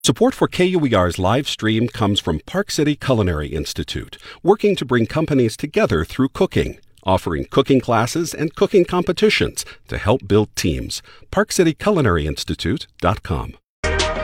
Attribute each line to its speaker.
Speaker 1: Support for KUER's live stream comes from Park City Culinary Institute, working to bring companies together through cooking, offering cooking classes and cooking competitions to help build teams. ParkCityCulinaryInstitute.com.